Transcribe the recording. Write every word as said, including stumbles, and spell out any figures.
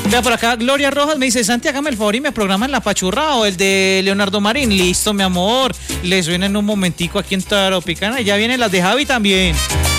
Vea por acá, Gloria Rojas me dice, Santi, hágame el favor y me programan La Pachurra o el de Leonardo Marín. Listo, mi amor. Les suena en un momentico aquí en Tropicana y ya vienen las de Javi también.